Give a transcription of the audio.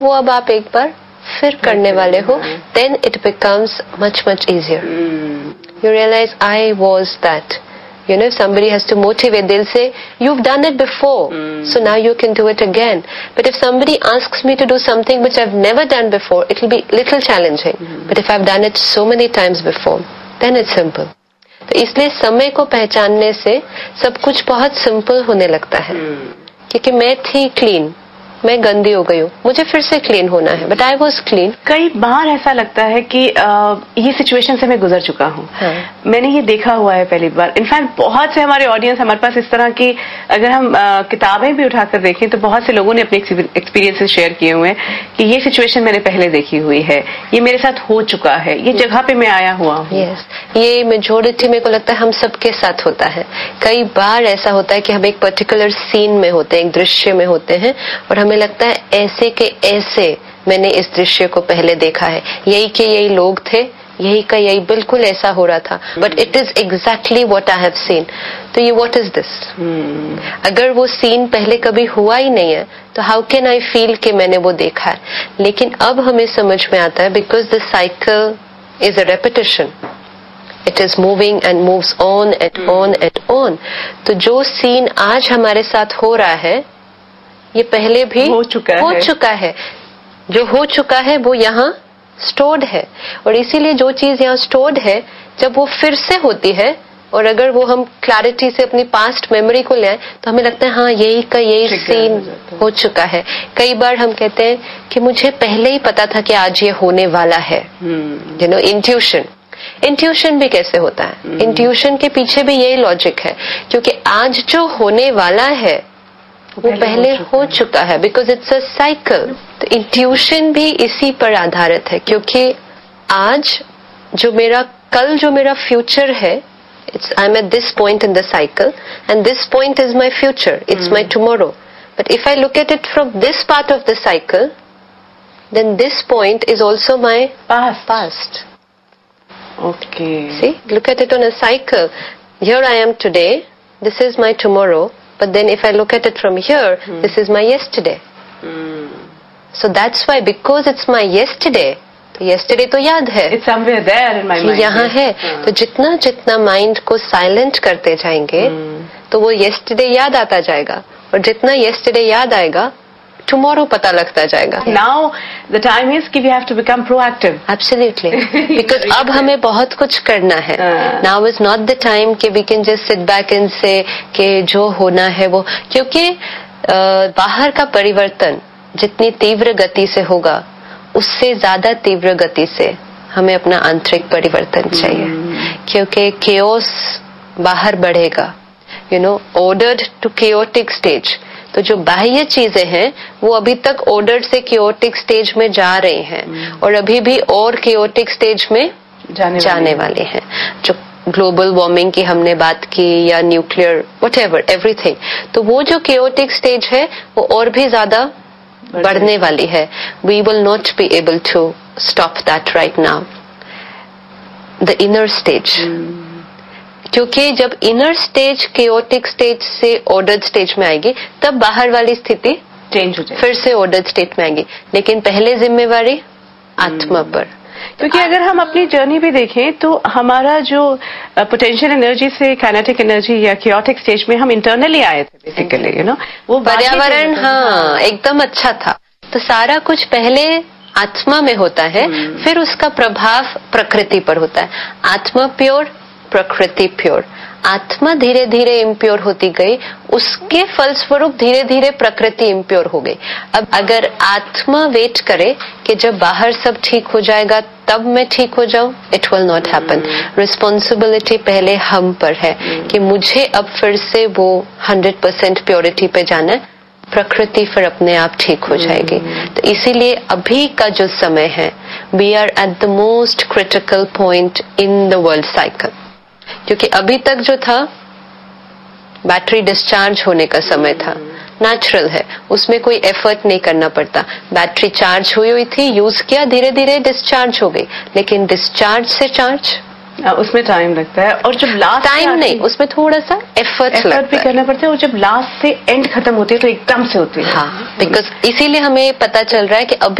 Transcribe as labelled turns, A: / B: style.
A: वो अब आप एक बार फिर करने वाले हो, then it becomes much easier. You realize I was that. You know, if somebody has to motivate, they'll say, you've done it before, so now you can do it again. But if somebody asks me to do something which I've never done before, it will be little challenging. But if I've done it so many times before, then it's simple. तो इसलिए समय को पहचानने से सब कुछ बहुत simple होने लगता है. क्योंकि मैं थी क्लीन, मैं गंदी हो गई हूँ, मुझे फिर से क्लीन होना है, बट आई वॉज क्लीन.
B: कई बार ऐसा लगता है कि ये सिचुएशन से मैं गुजर चुका हूँ. मैंने ये देखा हुआ है पहली बार. इनफैक्ट बहुत से हमारे ऑडियंस हमारे पास इस तरह की, अगर हम किताबें भी उठाकर देखें तो बहुत से लोगों ने अपने एक्सपीरियंसेस शेयर किए हुए हैं कि ये सिचुएशन मैंने पहले देखी हुई है, ये मेरे साथ हो चुका है, ये जगह पे मैं आया हुआ हूँ.
A: ये मेजोरिटी मेरे को लगता है हम सबके साथ होता है. कई बार ऐसा होता है कि हम एक पर्टिकुलर सीन में होते हैं, एक दृश्य में होते हैं, और हमें लगता है ऐसे के ऐसे मैंने इस दृश्य को पहले देखा है, यही के यही लोग थे, यही का यही बिल्कुल ऐसा हो रहा था, but it is exactly what I have seen. तो ये व्हाट इज दिस? अगर वो सीन पहले कभी हुआ ही नहीं है तो हाउ कैन आई फील कि मैंने वो देखा है? लेकिन अब हमें समझ में आता है because the cycle is a repetition. It is moving and moves on and on and on. तो जो सीन आज हमारे साथ हो रहा है ये पहले भी हो चुका है. जो हो चुका है वो यहाँ स्टोर्ड है, और इसीलिए जो चीज यहाँ स्टोर्ड है जब वो फिर से होती है, और अगर वो हम क्लैरिटी से अपनी पास्ट मेमोरी को ले आए तो हमें लगता है हाँ यही का यही सीन हो चुका है. कई बार हम कहते हैं कि मुझे पहले ही पता था कि आज ये होने वाला है. यू नो, इंट्यूशन भी कैसे होता है? इंट्यूशन के पीछे भी यही लॉजिक है, क्योंकि आज जो होने वाला है वो पहले हो चुका है, बिकॉज इट्स अ साइकिल. तो इंट्यूशन भी इसी पर आधारित है, क्योंकि आज जो मेरा कल जो मेरा फ्यूचर है, it's I am at this point in the cycle and this point is my future, it's my tomorrow. But if I look at it from this part of the cycle, then this point is also my past.
B: Okay.
A: See, look at it on a cycle. Here I am today, this is my tomorrow, but then if I look at it from here, this is my yesterday. So that's why, because it's my yesterday, तो yesterday तो याद है.
B: It's somewhere there in my mind.
A: यहाँ है. तो जितना जितना mind को साइलेंट करते जाएंगे तो वो yesterday याद आता जाएगा, और जितना yesterday याद आएगा tomorrow पता लगता जाएगा.
B: Now the time is कि we have to become proactive.
A: Absolutely. Because अब हमें बहुत कुछ करना है. Now is not the time कि we can just sit back and say कि जो होना है वो, क्योंकि बाहर का परिवर्तन जितनी तीव्र गति से होगा उससे ज्यादा तीव्र गति से हमें अपना आंतरिक परिवर्तन चाहिए, क्योंकि chaos बाहर बढ़ेगा. You know, ordered to chaotic stage. तो जो बाह्य चीजें हैं वो अभी तक ऑर्डर से केओटिक स्टेज में जा रही हैं, और अभी भी और केओटिक स्टेज में जाने वाले हैं. जो ग्लोबल वार्मिंग की हमने बात की, या न्यूक्लियर व्हाटएवर एवरीथिंग, तो वो जो केओटिक स्टेज है वो और भी ज्यादा बढ़ने वाली है. We will not be able to stop that right now. The inner stage, क्योंकि जब इनर स्टेज केओटिक स्टेज से ऑर्डर्ड स्टेज में आएगी तब बाहर वाली स्थिति
B: चेंज हो जाएगी,
A: फिर से ऑर्डर्ड स्टेट में आएगी. लेकिन पहले जिम्मेवारी आत्मा पर.
B: क्योंकि अगर हम अपनी जर्नी भी देखें तो हमारा जो पोटेंशियल एनर्जी से काइनेटिक एनर्जी या केओटिक स्टेज में हम इंटरनली आए थे बेसिकली. यू नो, वो
A: पर्यावरण हाँ एकदम अच्छा था. तो सारा कुछ पहले आत्मा में होता है, फिर उसका प्रभाव प्रकृति पर होता है. आत्मा प्योर, प्रकृति प्योर. आत्मा धीरे धीरे इम्प्योर होती गई, उसके फलस्वरूप धीरे धीरे प्रकृति इम्प्योर हो गई. अब अगर आत्मा वेट करे कि जब बाहर सब ठीक हो जाएगा तब मैं ठीक हो जाऊं, it will not happen. Responsibility पहले हम पर है कि मुझे अब फिर से वो 100% प्योरिटी पे जाना है. प्रकृति फिर अपने आप ठीक हो जाएगी. तो इसीलिए अभी का जो समय है, we are at the most critical point in the world cycle. क्योंकि अभी तक जो था बैटरी डिस्चार्ज होने का समय था, नेचुरल है, उसमें कोई एफर्ट नहीं करना पड़ता. बैटरी चार्ज हुई थी, यूज किया, धीरे धीरे डिस्चार्ज हो गई. लेकिन डिस्चार्ज से चार्ज
B: उसमें टाइम लगता है, और जब लास्ट
A: टाइम नहीं, उसमें थोड़ा सा एफर्ट
B: भी करना पड़ता है, और जब लास्ट से एंड खत्म होती है तो एकदम से होती है।
A: हाँ, बिकॉज इसीलिए हमें पता चल रहा है कि अभी